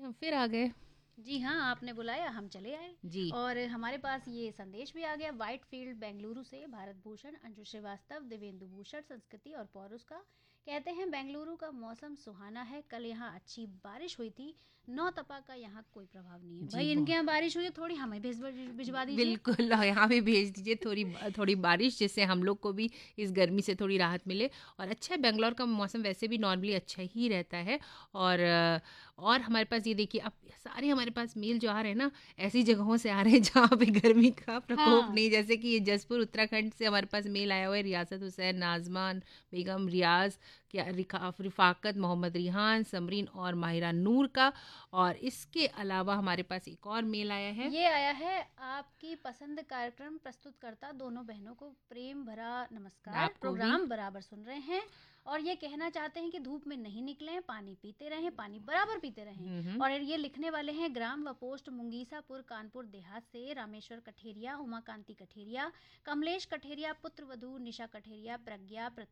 हम फिर आ गए। जी हाँ, आपने बुलाया, हम चले आए। जी। और हमारे पास ये संदेश भी आ गया व्हाइट फील्ड बेंगलुरु से भारत भूषण, अंशु श्रीवास्तव, दिव्येंदु भूषण, संस्कृति और पौरुष का। कहते हैं बेंगलुरु का मौसम सुहाना है, कल यहाँ अच्छी बारिश हुई थी, नौ तपा का यहाँ कोई प्रभाव नहीं है। जी, भाई इनके बहुत यहाँ बारिश हुई है, थोड़ी हमें भिजवा दीजिए। बिल्कुल यहाँ भी भेज दीजिए थोड़ी थोड़ी बारिश, जिससे हम लोग को भी इस गर्मी से थोड़ी राहत मिले। और अच्छा है, बेंगलोर का मौसम वैसे भी नॉर्मली अच्छा ही रहता है। और और हमारे पास ये देखिए, अब सारे हमारे पास मेल जो आ रहे हैं ना, ऐसी जगहों से आ रहे हैं जहाँ पे गर्मी का प्रकोप हाँ। नहीं। जैसे कि ये जसपुर उत्तराखंड से हमारे पास मेल आया हुआ है, रियासत हुसैन, नाजमान बेगम, रियाज, क्या रिफाकत, मोहम्मद रिहान, समरीन और माहिरा नूर का। और इसके अलावा हमारे पास एक और मेल आया है। ये आया है, आपकी पसंद कार्यक्रम प्रस्तुतकर्ता दोनों बहनों को प्रेम भरा नमस्कार, आपको भी। प्रोग्राम बराबर सुन रहे हैं और ये कहना चाहते हैं कि धूप में नहीं निकलें, पानी पीते रहें, पानी बराबर पीते रहें। और ये लिखने वाले हैं ग्राम व पोस्ट मुंगीसापुर कानपुर देहात से रामेश्वर कठेरिया, उमाकांति कठेरिया, कमलेश कठेरिया, पुत्र वधू निशा कठेरिया, प्रज्ञा